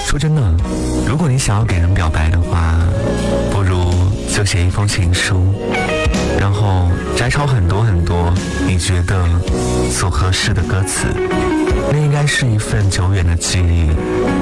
说真的，如果你想要给人表白的话，不如就写一封情书，然后摘抄很多很多你觉得所合适的歌词，那应该是一份久远的记忆。